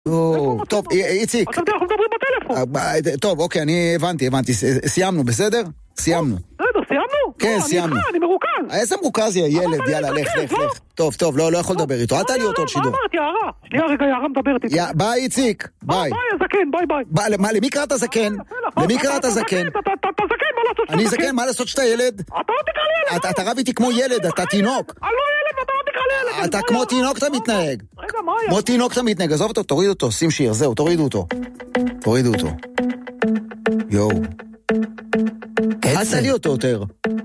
טוב, איציק. אז אנחנו מדברים בטלפון. טוב, אוקיי, אני הבנתי. סיימנו, בסדר? סיימנו. בסדר, סיימנו? כן, סיימנו. אני מרוכז. איזה מרוכז יא ילד, יאללה, לך. טוב, לא יכול לדבר איתו, אל תעלי אותו על שידור. מה אמרתי, יערה? שנייה רגע, יערה מדברת איתו. ביי, איציק, ביי. ביי, הזקן, ביי. מה, למי קראת הזקן? למי קראת הזקן? אתה זקן, מה לעשות שאתה אני זקן, מה לעשות שאתה ילד? אתה לא תקרא לי ילד. אתה רב איתי כמו ילד, אתה תינוק. אני לא ילד ואתה לא תקרא לי ילד. אתה כמו תינוק אתה מתנהג. רגע, מה היה? כמו תינוק אתה מתנהג, עזוב אותו, תוריד אותו, שים שיר, זהו, תורידו אותו. יואו. אל תעלי אותו יותר.